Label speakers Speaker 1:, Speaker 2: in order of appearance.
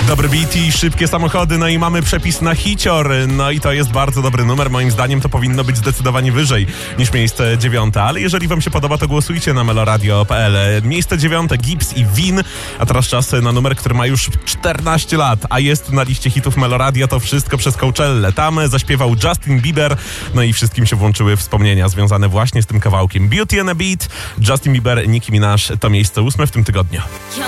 Speaker 1: Dobry beat i szybkie samochody, no i mamy przepis na hicior. No i to jest bardzo dobry numer, moim zdaniem to powinno być zdecydowanie wyżej niż miejsce 9, ale jeżeli wam się podoba, to głosujcie na meloradio.pl. Miejsce 9, Gibbs i Win, a teraz czas na numer, który ma już 14 lat, a jest na liście hitów Meloradia, to wszystko przez Coachellę. Tam zaśpiewał Justin Bieber, no i wszystkim się włączyły wspomnienia związane właśnie z tym kawałkiem. Beauty and a Beat, Justin Bieber, Nicki Minaj, to miejsce 8 w tym tygodniu.